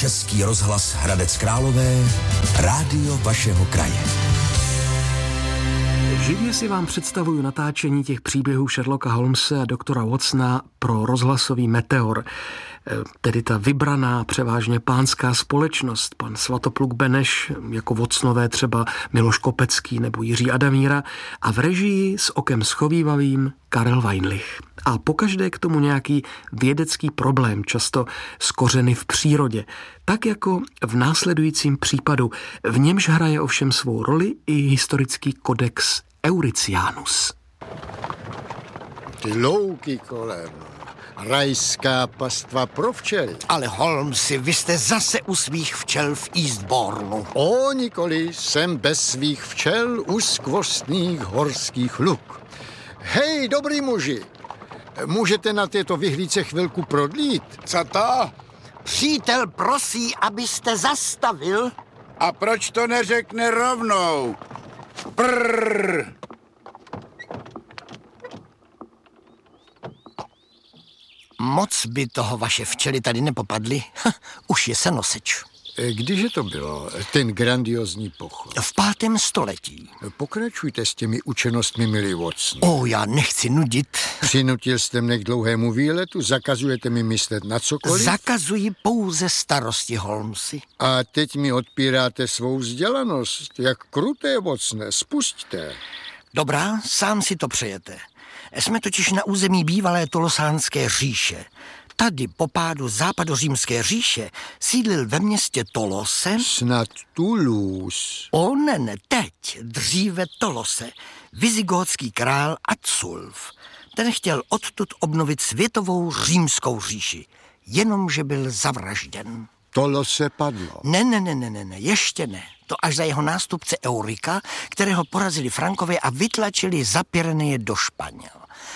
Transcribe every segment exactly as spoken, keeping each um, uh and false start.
Český rozhlas Hradec Králové, rádio vašeho kraje. Živě si vám představuju natáčení těch příběhů Sherlocka Holmese a doktora Watsona pro rozhlasový Meteor. Tedy ta vybraná, převážně pánská společnost, pan Svatopluk Beneš, jako Watsonové třeba Miloš Kopecký nebo Jiří Adamíra a v režii s okem schovívavým Karel Weinlich. A pokaždé k tomu nějaký vědecký problém, často s kořeny v přírodě. Tak jako v následujícím případu, v němž hraje ovšem svou roli i historický kodex Euricianus. Ty louky kolem. Rajská pastva pro včely. Ale Holmesi, vy jste zase u svých včel v Eastbournu. O, nikoli, jsem bez svých včel u skvostných horských luk. Hej, dobrý muži, můžete na této vyhlídce chvilku prodlít? Co to? Přítel prosí, abyste zastavil. A proč to neřekne rovnou? Prrr. Moc by toho vaše včely tady nepopadly. Ha, už je senoseč. Kdyže to bylo, ten grandiozní pochod? V pátém století. Pokračujte s těmi učenostmi, milý Watson. O, já nechci nudit. Přinutil jste mne k dlouhému výletu, zakazujete mi myslet na cokoliv? Zakazuji pouze starosti, Holmesi. A teď mi odpíráte svou vzdělanost. Jak kruté, Watsone, spusťte. Dobrá, sám si to přejete. Jsme totiž na území bývalé Tolosánské říše. Tady po pádu západořímské říše sídlil ve městě Tolose... Snad Toulouse. O ne, ne, teď, dříve Tolose, vizigótský král Atsulf. Ten chtěl odtud obnovit světovou římskou říši, jenomže byl zavražděn. Tolose padlo. Ne, ne, ne, ne, ne, ne, ještě ne. To až za jeho nástupce Eurika, kterého porazili Frankové a vytlačili za Pyreneje do Španěl.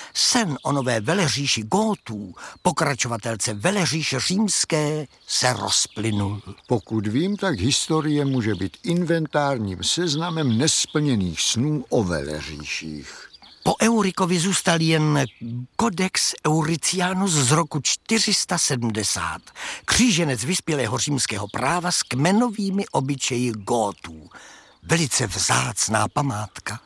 Sen o nové veleříši Gótů, pokračovatelce veleříše římské, se rozplynul. Pokud vím, tak historie může být inventárním seznamem nesplněných snů o veleříších. Po Eurikovi zůstal jen Codex Euricianus z roku čtyři sta sedmdesát. Kříženec vyspělého římského práva s kmenovými obyčeji Gótů. Velice vzácná památka.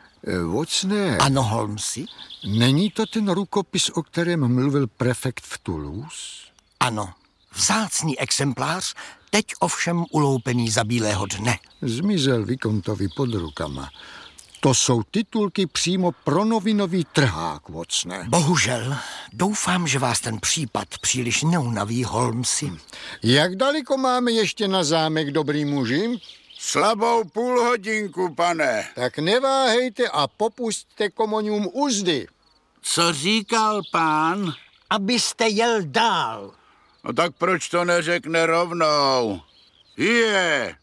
Watsone. Ano, Holmesi? Není to ten rukopis, o kterém mluvil prefekt v Toulouse? Ano, vzácný exemplář, teď ovšem uloupený za bílého dne. Zmizel Vikontovi pod rukama. To jsou titulky přímo pro novinový trhák, Watsone. Bohužel, doufám, že vás ten případ příliš neunaví, Holmesi. Jak daleko máme ještě na zámek, dobrý muži? Slabou půl hodinku, pane. Tak neváhejte a popusťte komoňům uzdy. Co říkal pán? Abyste jel dál. No tak proč to neřekne rovnou? Je.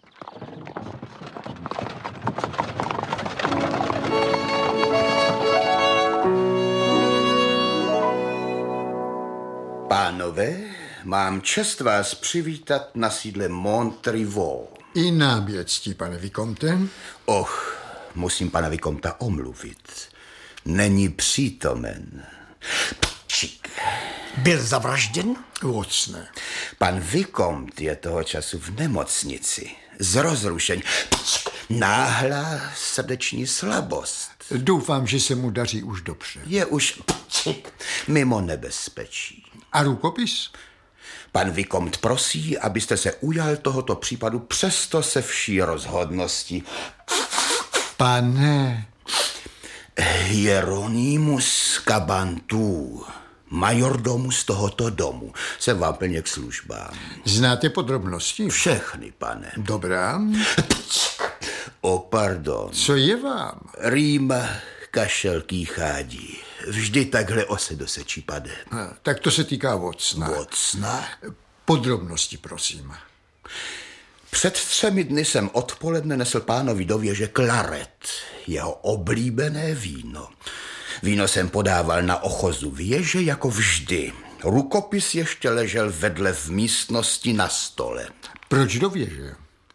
Pánové, mám čest vás přivítat na sídle Montrivaux. I nám je ctí, pane Vikomte. Och, musím pana Vikomta omluvit. Není přítomen. Pčik. Byl zavražděn? Watsone. Pan Vikomte je toho času v nemocnici. Z rozrušení. Pčik. Náhlá srdeční slabost. Doufám, že se mu daří už dobře. Je už pčik, mimo nebezpečí. A rukopis? Pan Vikomte prosí, abyste se ujal tohoto případu přesto se vší rozhodností. Pane... Hieronymus Cabantů, majordomus tohoto domu, se vám plně k službám. Znáte podrobnosti? Všechny, pane. Dobrá. O, pardon. Co je vám? Rýma, kašel, kýchádí. Vždy takhle ose do sečí pade. A, tak to se týká Watsona. Watsona? Podrobnosti, prosím. Před třemi dny jsem odpoledne nesl pánovi do věže klaret, jeho oblíbené víno. Víno jsem podával na ochozu věže jako vždy. Rukopis ještě ležel vedle v místnosti na stole. Proč do věže?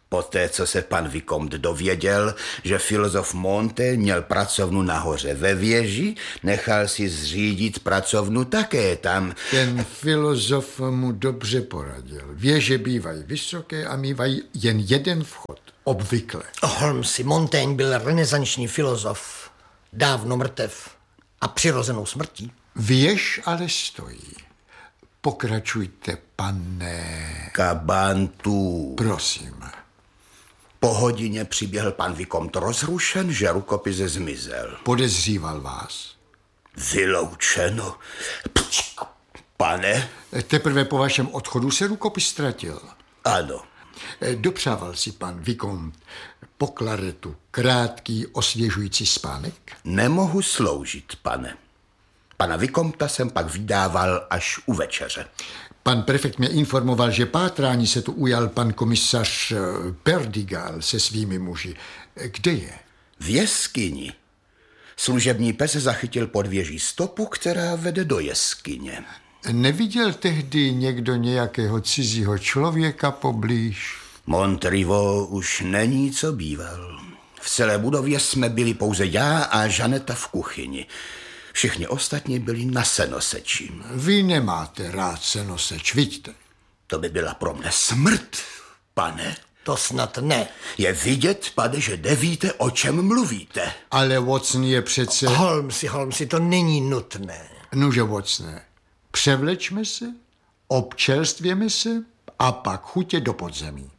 Poté, co se pan Vicomte dověděl, že filozof Montaigne měl pracovnu nahoře ve věži, nechal si zřídit pracovnu také tam. Ten filozof mu dobře poradil. Věže bývají vysoké a mývají jen jeden vchod. Obvykle. Holmesi, Montaigne byl renesanční filozof. Dávno mrtev a přirozenou smrtí. Věž ale stojí. Pokračujte, pane... Kabantu. Prosím. Po hodině přiběhl pan Vicomte rozrušen, že rukopis zmizel. Podezříval vás? Vyloučeno. Pane? Teprve po vašem odchodu se rukopis ztratil. Ano. Dopřával si pan Vicomte po klaretu krátký osvěžující spánek? Nemohu sloužit, pane. Pana Vicomta jsem pak vydával až u večeře. Pan prefekt mě informoval, že pátrání se tu ujal pan komisař Perdigal se svými muži. Kde je? V jeskyni. Služební pes zachytil pod věží stopu, která vede do jeskyně. Neviděl tehdy někdo nějakého cizího člověka poblíž? Montriveau už není, co býval. V celé budově jsme byli pouze já a Žaneta v kuchyni. Všichni ostatní byli na senoseči. Vy nemáte rád senoseč, vidíte? To by byla pro mne smrt, pane. To snad ne. Je vidět, pane, že nevíte, o čem mluvíte. Ale Watson je přece... Holmesi, Holmesi, to není nutné. Nuže, Watsone, převlečme se, občerstvěme se a pak chutě do podzemí.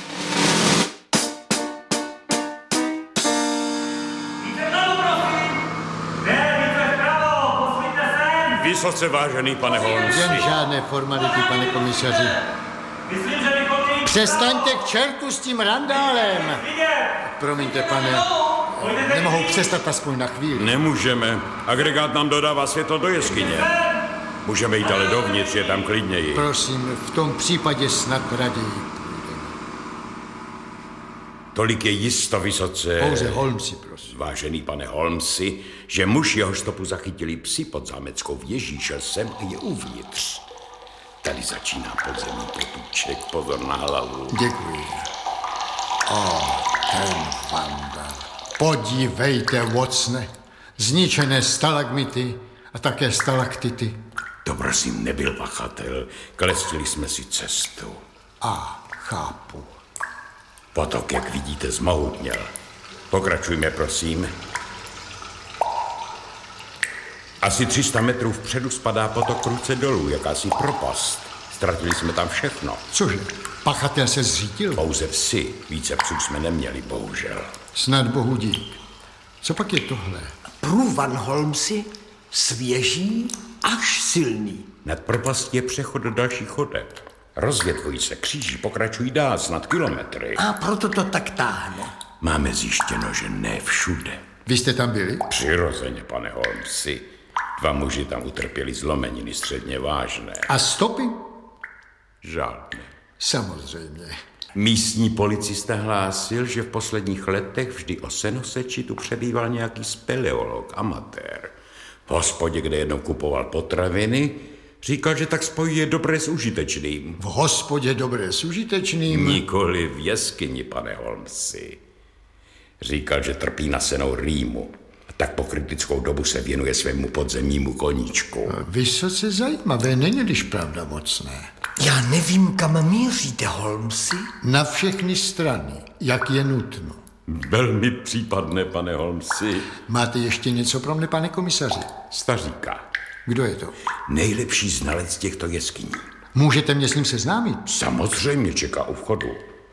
Vysoce vážený pane Holmesi. Jen žádné formality, pane komisaři. Přestaňte k čertu s tím randálem. Promiňte, pane, nemohou přestat aspoň na chvíli. Nemůžeme. Agregát nám dodává světlo do jeskyně. Můžeme jít ale dovnitř, je tam klidněji. Prosím, v tom případě snad raději půjdeme. Tolik je jisto, vysoce... Pouze Holmesi, prosím. Vážený pane Holmesi, že muž, jeho stopu zachytili psi pod zámeckou věží, šel sem a je uvnitř. Tady začíná podzemní protůček, pozor na hlavu. Děkuji. O, ten vandal. Podívejte, Watsone, zničené stalagmity a také stalaktity. To prosím nebyl pachatel, klestili jsme si cestu. A, chápu. Potok, jak vidíte, zmohutněl. Pokračujme, prosím. Asi tři sta metrů vpředu spadá potok prudce dolů, jakási propast. Ztratili jsme tam všechno. Cože, pachatel se zřítil? Pouze psy, více psů jsme neměli, bohužel. Snad bohu dík. Co pak je tohle? Průvan, Holmesi, svěží až silný. Nad propastí je přechod do dalších chodeb. Rozvětvují se, kříží, pokračují dál, snad kilometry. A proto to tak táhne. Máme zjištěno, že ne všude. Vy jste tam byli? Přirozeně, pane Holmesi. Dva muži tam utrpěli zlomeniny středně vážné. A stopy? Žádné. Samozřejmě. Místní policista hlásil, že v posledních letech vždy o senoseči tu přebýval nějaký speleolog, amatér. V hospodě, kde jednou kupoval potraviny, říkal, že tak spojí je dobré s užitečným. V hospodě dobré s užitečným? Nikoli v jeskyni, pane Holmesi. Říkal, že trpí na senou rýmu. A tak po kritickou dobu se věnuje svému podzemnímu koníčku. Vysoce zajímavé, není-liž pravda, Watsone. Já nevím, kam míříte, Holmesi. Na všechny strany, jak je nutno. Velmi případné, pane Holmesi. Máte ještě něco pro mne, pane komisaři? Staříka. Kdo je to? Nejlepší znalec těchto jeskyní. Můžete mě s ním seznámit? Samozřejmě čeká u vchodu.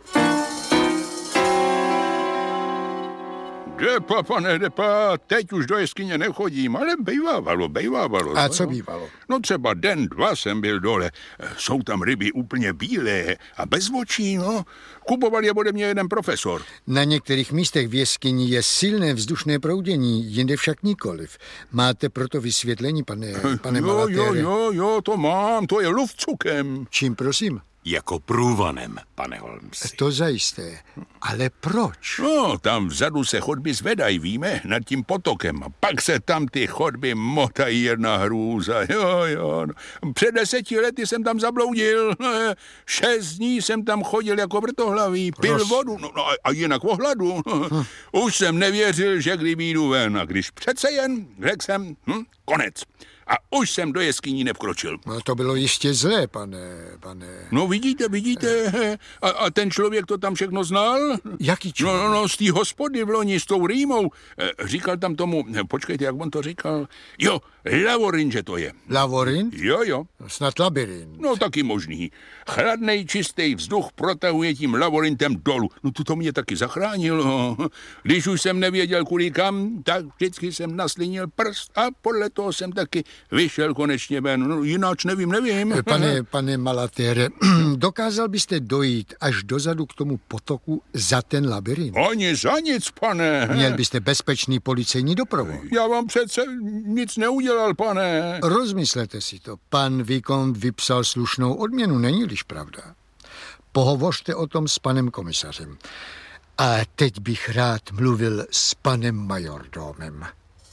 Depa, pane, depa, teď už do jeskyně nechodím, ale bejvávalo, bejvávalo. A co bývalo? No třeba den, dva jsem byl dole. Jsou tam ryby úplně bílé a bez očí, no. Kupoval je ode mě jeden profesor. Na některých místech v jeskyni je silné vzdušné proudění, jinde však nikoliv. Máte proto vysvětlení, pane, pane Jo, Malatere? jo, jo, jo, to mám, to je lufcukem. Čím, prosím? Jako průvonem, pane Holmesi. To zajisté. Ale proč? No, tam vzadu se chodby zvedají, víme, nad tím potokem. A pak se tam ty chodby motají, jedna hrůza. Jo, jo. No. Před deseti lety jsem tam zabloudil. Šest dní jsem tam chodil jako vrtohlavý. Pil Prosím. vodu. No, no a jinak o hladu. Hm. Už jsem nevěřil, že kdy vyjdu ven. A když přece jen, řekl jsem, hm, konec. A už jsem do jeskyní nevkročil. No to bylo jistě zlé, pane, pane... No vidíte, vidíte. A, a ten člověk to tam všechno znal? Jaký člověk? No, no, no, z té hospody v loni s tou rýmou. Říkal tam tomu, počkejte, jak on to říkal? Jo, Lavorin, že to je. Lavorin? Jo, jo. Snad labirint. No taky možný. Chladnej, čistý vzduch protahuje tím lavorintem dolů. No to mě taky zachránilo. Když už jsem nevěděl kudy kam, tak vždycky jsem naslinil prst a podle toho jsem taky vyšel konečně ven. No, jináč nevím, nevím. Pane, pane Malatere, dokázal byste dojít až dozadu k tomu potoku za ten labirint? Ani za nic, pane. Měl byste bezpečný policejní doprovod. Já vám přece nic neudělal, pane. Rozmyslete si to. Pan Vicomte vypsal slušnou odměnu, není-liž pravda? Pohovořte o tom s panem komisařem. A teď bych rád mluvil s panem majordomem.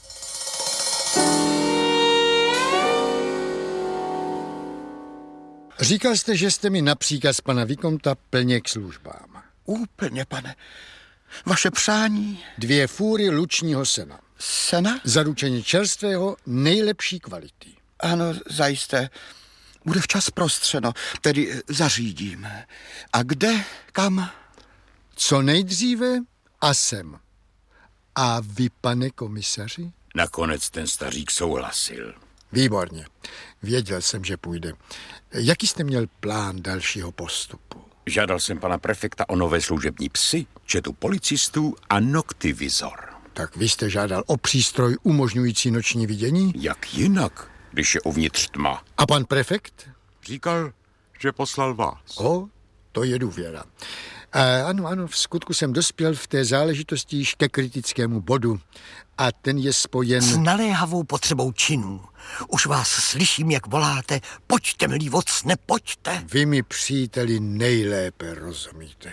Říkal jste, že jste mi na příkaz pana Vicomta plně k službám. Úplně, pane. Vaše přání? Dvě fůry lučního sena. Sena? Zaručení čerstvého, nejlepší kvality. Ano, zajisté. Bude včas prostřeno, tedy zařídím. A kde, kam? Co nejdříve a sem. A vy, pane komisaři? Nakonec ten stařík souhlasil. Výborně. Věděl jsem, že půjde. Jaký jste měl plán dalšího postupu? Žádal jsem pana prefekta o nové služební psy, četu policistů a noktivizor. Tak vy jste žádal o přístroj umožňující noční vidění? Jak jinak, když je uvnitř tma? A pan prefekt? Říkal, že poslal vás. O, to je důvěra. A ano, ano, v skutku jsem dospěl v té záležitosti již ke kritickému bodu. A ten je spojen... S naléhavou potřebou činů. Už vás slyším, jak voláte. Pojďte, milý Vocne, pojďte. Vy mi, příteli, nejlépe rozumíte.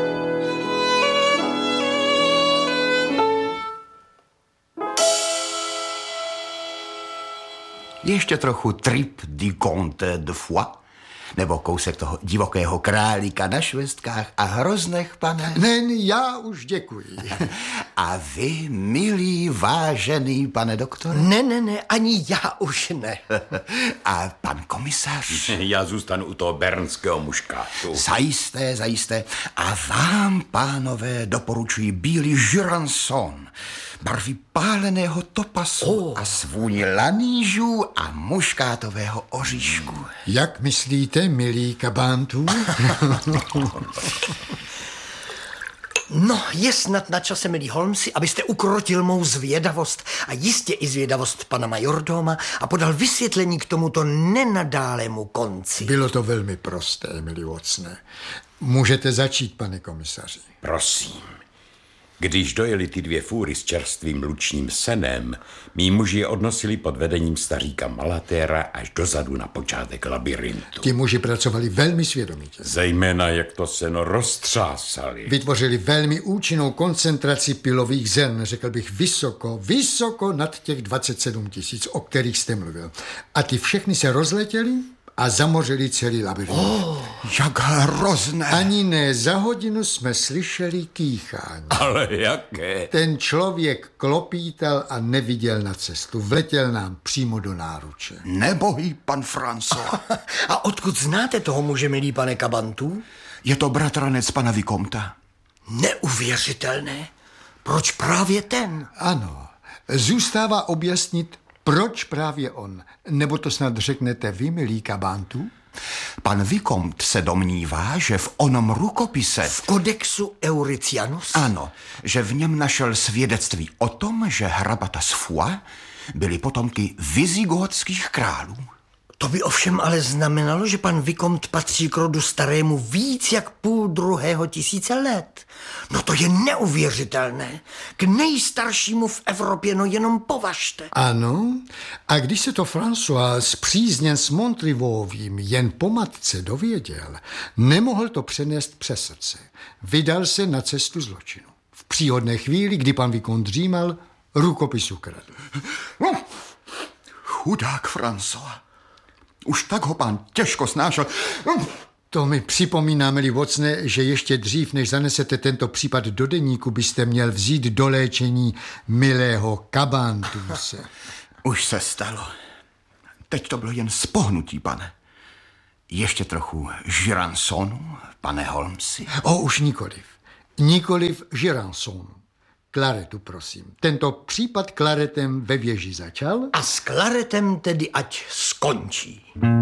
Ještě trochu trip du comte de Foix, nebo kousek toho divokého králíka na švestkách a hroznech, pane? Ne, já už děkuji. A vy, milý, vážený pane doktore? Ne, ne, ne, ani já už ne. A pan komisař? Já zůstanu u toho bernského muškátu. Zajisté, zajisté. A vám, pánové, doporučuji bílý Jurançon, barvy páleného topasu oh. a svůni lanížů a muškátového oříšku. Jak myslíte, milý kabántů? No, je snad na čase, milý Holmesi, abyste ukrotil mou zvědavost a jistě i zvědavost pana majordoma a podal vysvětlení k tomuto nenadálému konci. Bylo to velmi prosté, milý Watsone. Můžete začít, pane komisaři. Prosím. Když dojeli ty dvě fůry s čerstvým lučním senem, mí muži je odnosili pod vedením staříka Malatera až dozadu na počátek labirintu. Ti muži pracovali velmi svědomitě. Zejména jak to seno roztřásali. Vytvořili velmi účinnou koncentraci pilových zrn, řekl bych vysoko, vysoko nad těch dvacet sedm tisíc, o kterých jste mluvil. A ty všechny se rozletěly a zamořili celý labirint. Oh, jak hrozné. Ani ne za hodinu jsme slyšeli kýchání. Ale jaké? Ten člověk klopítal a neviděl na cestu. Vletěl nám přímo do náruče. Nebohý pan François. A odkud znáte toho muže, milý pane Kabantu? Je to bratranec pana Vicomta. Neuvěřitelné. Proč právě ten? Ano, zůstává objasnit, proč právě on? Nebo to snad řeknete vy, milý Kabantu? Pan Vicomte se domnívá, že v onom rukopise... V kodexu Euricianus? Ano, že v něm našel svědectví o tom, že hrabata z Foix byli potomky vizigótských králů. To by ovšem ale znamenalo, že pan Vicomte patří k rodu starému víc jak půl druhého tisíce let. No to je neuvěřitelné. K nejstaršímu v Evropě, no jenom považte. Ano, a když se to François spřízněn s Montrivovým jen po matce dověděl, nemohl to přenést přes srdce. Vydal se na cestu zločinu. V příhodné chvíli, kdy pan Vicomte dřímal, rukopis ukradl. Chudák François. Už tak ho pán těžko snášel. To mi připomíná, milý Watsone, že ještě dřív, než zanesete tento případ do deníku, byste měl vzít do léčení milého Kabantuse. Už se stalo. Teď to bylo jen spohnutí, pane. Ještě trochu žiransonu, pane Holmesi. O, už nikoliv. Nikoliv žiransonu. Klaretu, prosím. Tento případ klaretem ve věži začal. A s klaretem tedy ať skončí.